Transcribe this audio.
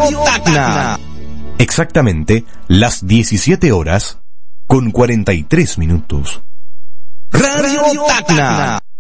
Tacna. Exactamente las 17 horas con 43 minutos. Radio Tacna.